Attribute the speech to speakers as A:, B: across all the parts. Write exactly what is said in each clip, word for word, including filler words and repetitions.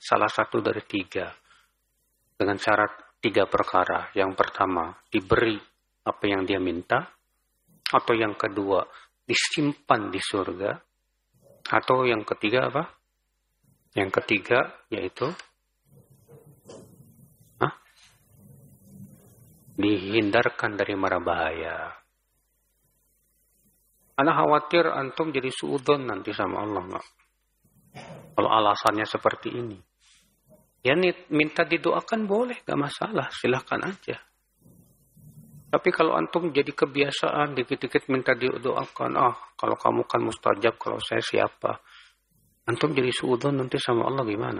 A: salah satu dari tiga. Dengan syarat tiga perkara. Yang pertama, diberi apa yang dia minta. Atau yang kedua, disimpan di surga. Atau yang ketiga apa? Yang ketiga yaitu hah? dihindarkan dari mara bahaya. Ana khawatir antum jadi suudzon nanti sama Allah enggak? Kalau alasannya seperti ini. Ya minta didoakan boleh, gak masalah, silahkan aja. Tapi kalau antum jadi kebiasaan dikit-dikit minta didoakan, ah kalau kamu kan mustajab, kalau saya siapa? Antum jadi suudzon nanti sama Allah gimana?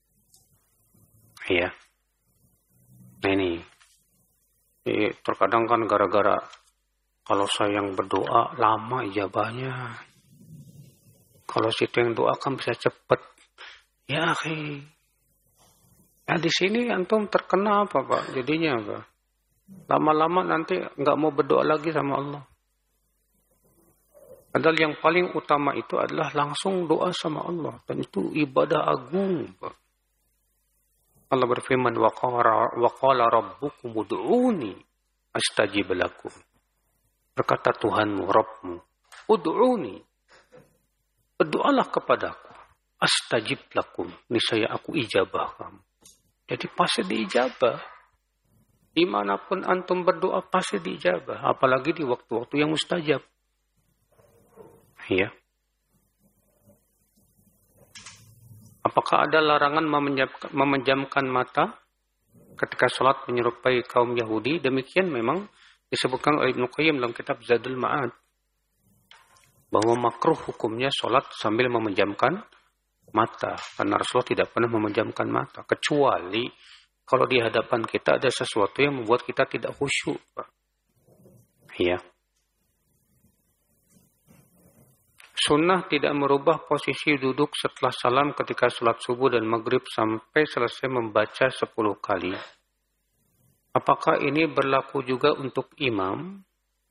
A: Iya. Nah ini. Ini terkadang kan gara-gara kalau saya yang berdoa lama ijabahnya. Kalau situ yang doa kan bisa cepat. Ya, akhi. Nah di sini antum terkena apa Pak? Jadinya apa? Lama-lama nanti nggak mau berdoa lagi sama Allah. Padahal yang paling utama itu adalah langsung doa sama Allah. Dan itu ibadah agung. Pak. Allah berfirman, wa qala rabbukum ud'uni astajib lakum. Berkata Tuhanmu, Rabbmu, ud'uni. Berdoalah kepadaku. Astajib lakum. Niscaya aku ijabah kamu. Jadi pasti diijabah. Dimanapun antum berdoa pasti diijabah. Apalagi di waktu-waktu yang mustajab. Ya. Apakah ada larangan memejamkan mata ketika sholat menyerupai kaum Yahudi? Demikian memang disebutkan oleh Ibnu Qayyim dalam kitab Zadul Ma'ad. Bahwa makruh hukumnya sholat sambil memejamkan mata. Karena Rasulullah tidak pernah memejamkan mata. Kecuali kalau di hadapan kita ada sesuatu yang membuat kita tidak khusyuk. Ya. Sunnah tidak merubah posisi duduk setelah salam ketika sholat subuh dan maghrib sampai selesai membaca sepuluh kali. Apakah ini berlaku juga untuk imam?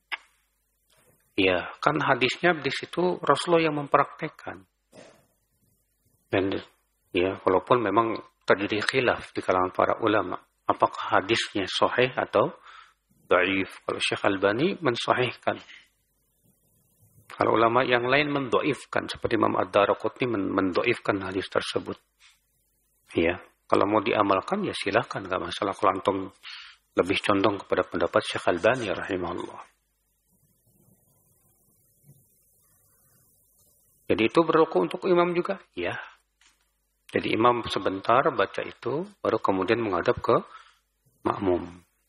A: Ya, kan hadisnya di situ Rasulullah yang mempraktekkan. Dan ya, walaupun memang terjadi khilaf di kalangan para ulama, apakah hadisnya sahih atau dhaif? Kalau Syekh Albani mensahihkan. Kalau ulama yang lain mendoifkan, seperti Imam Ad-Daraqutni mendoifkan hadis tersebut. Ya, kalau mau diamalkan ya silakan, nggak masalah. Kalau antum lebih condong kepada pendapat Syekh Albani rahimahullah. Jadi itu berlaku untuk imam juga, ya. Jadi imam sebentar baca itu, baru kemudian menghadap ke makmum.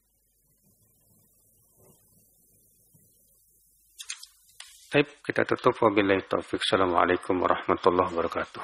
A: Baik, kita tutup. Wabillahi taufik. Assalamualaikum warahmatullahi wabarakatuh.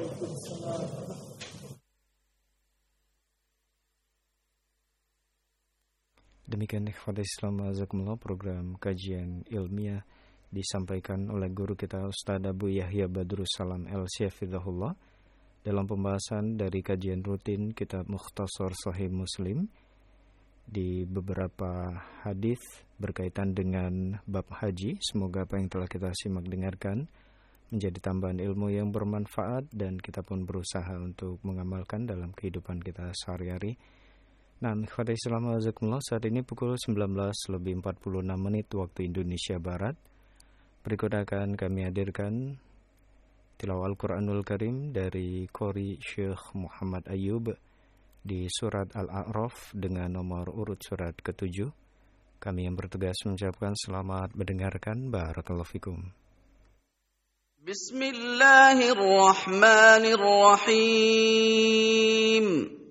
B: Demikian ikhwat Islam azakumullah, program kajian ilmiah disampaikan oleh guru kita Ustaz Abu Yahya Badrus Salam El-Syafidhahullah dalam pembahasan dari kajian rutin kitab Mukhtasar Sahih Muslim di beberapa hadis berkaitan dengan bab haji. Semoga apa yang telah kita simak dengarkan menjadi tambahan ilmu yang bermanfaat dan kita pun berusaha untuk mengamalkan dalam kehidupan kita sehari-hari. Nah, ikhwati Islam azakumullah, saat ini pukul sembilan belas lebih empat puluh enam menit waktu Indonesia Barat. Berikut akan kami hadirkan tilawah Al-Quranul Karim dari Qori Syekh Muhammad Ayub di surat Al-A'raf dengan nomor urut surat ketujuh. Kami yang bertugas mengucapkan selamat mendengarkan. Barakallahu fikum.
C: Bismillahirrahmanirrahim.